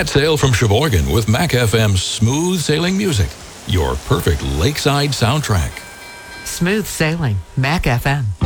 Set sail from Sheboygan with Mac FM's smooth sailing music, your perfect lakeside soundtrack. Smooth sailing, Mac FM.